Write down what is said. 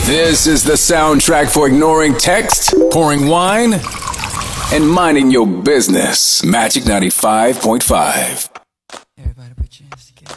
This is the soundtrack for ignoring text, pouring wine, and minding your business. Magic 95.5. Everybody put your hands together.